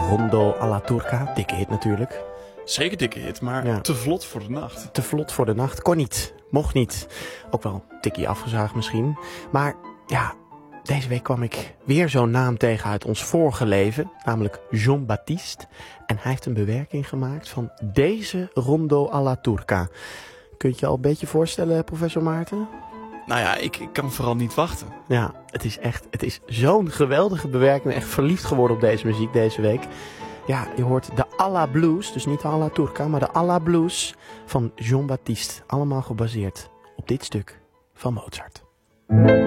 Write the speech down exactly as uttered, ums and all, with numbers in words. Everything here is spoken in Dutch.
Rondo alla Turca, dikke hit natuurlijk. Zeker dikke hit, maar ja. te vlot voor de nacht. Te vlot voor de nacht, kon niet, mocht niet. Ook wel een tikkie afgezaagd misschien. Maar ja, deze week kwam ik weer zo'n naam tegen uit ons vorige leven, namelijk Jean-Baptiste. En hij heeft een bewerking gemaakt van deze Rondo alla Turca. Kunt je je al een beetje voorstellen, professor Maarten? Nou ja, ik, ik kan vooral niet wachten. Ja, het is echt, het is zo'n geweldige bewerking. Ik ben echt verliefd geworden op deze muziek deze week. Ja, je hoort de Alla Blues, dus niet de Alla Turca, maar de Alla Blues van Jean-Baptiste. Allemaal gebaseerd op dit stuk van Mozart.